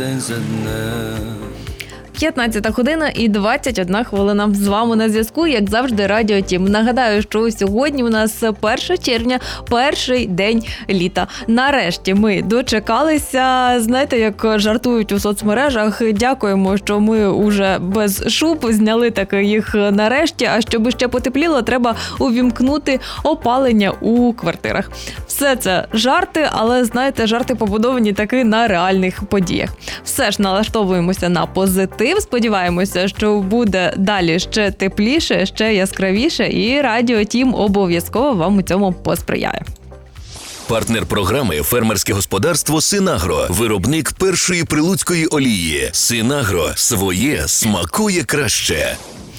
15 година і 21 хвилина. З вами на зв'язку, як завжди, Радіо Тім. Нагадаю, що сьогодні у нас 1 червня, перший день літа. Нарешті ми дочекалися. Знаєте, як жартують у соцмережах, дякуємо, що ми уже без шуб зняли таки їх нарешті. А щоб ще потепліло, треба увімкнути опалення у квартирах. Все це жарти, але, знаєте, жарти побудовані таки на реальних подіях. Все ж налаштовуємося на позитив. Сподіваємося, що буде далі ще тепліше, ще яскравіше, і Радіо Тім обов'язково вам у цьому посприяє. Партнер програми – фермерське господарство «Синагро», виробник першої прилуцької олії. «Синагро» – своє смакує краще.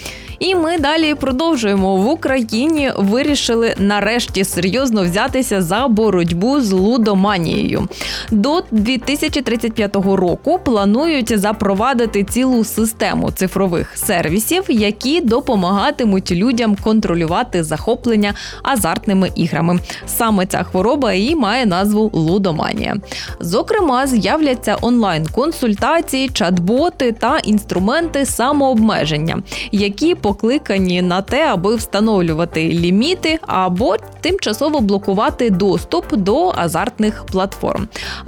І ми далі продовжуємо. В Україні вирішили нарешті серйозно взятися за боротьбу з лудоманією. До 2035 року планують запровадити цілу систему цифрових сервісів, які допомагатимуть людям контролювати захоплення азартними іграми. Саме ця хвороба і має назву лудоманія. Зокрема, з'являться онлайн-консультації, чат-боти та інструменти самообмеження, які покликані на те, аби встановлювати ліміти або тимчасово блокувати доступ до азартних платформ.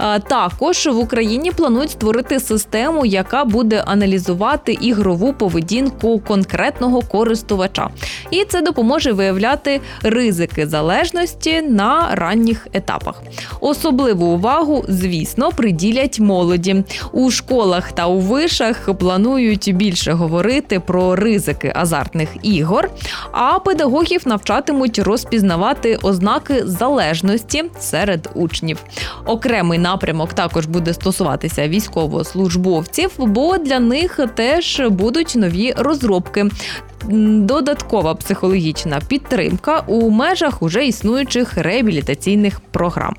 Також в Україні планують створити систему, яка буде аналізувати ігрову поведінку конкретного користувача. І це допоможе виявляти ризики залежності на ранніх етапах. Особливу увагу, звісно, приділять молоді. У школах та у вишах планують більше говорити про ризики азартних ігор, а педагогів навчатимуть розпізнавати ознаки залежності серед учнів. Окремий напрямок також буде стосуватися військовослужбовців, бо для них теж будуть нові розробки. Додаткова психологічна підтримка у межах уже існуючих реабілітаційних програм.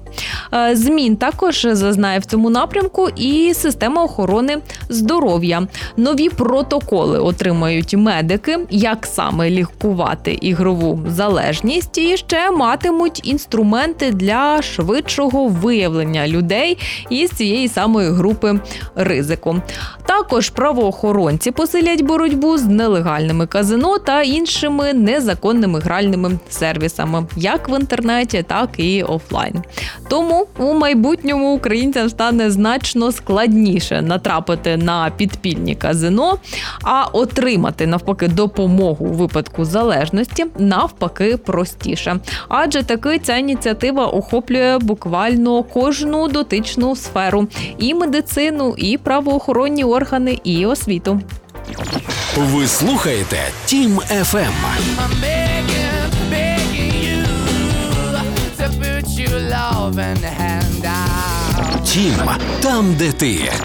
Змін також зазнає в цьому напрямку і система охорони здоров'я. Нові протоколи отримають медики, як саме лікувати ігрову залежність, і ще матимуть інструменти для швидшого виявлення людей із цієї самої групи ризику. Також правоохоронці посилять боротьбу з нелегальними казино та іншими незаконними гральними сервісами, як в інтернеті, так і офлайн. Тому у майбутньому українцям стане значно складніше натрапити на підпільні казино, а отримати, навпаки, допомогу у випадку залежності, навпаки, простіше. Адже таки ця ініціатива охоплює буквально кожну дотичну сферу – і медицину, і правоохоронні органи, і освіту. Ви слухаєте Тім ФМ. Тім, там, де ти.